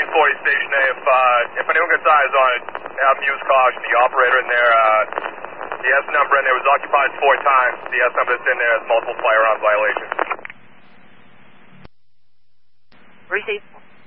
1040 Station A. If anyone gets eyes on it, have them use caution. The operator in there, the S number in there was occupied 4 times. The S number that's in there has multiple firearm violations. Receive.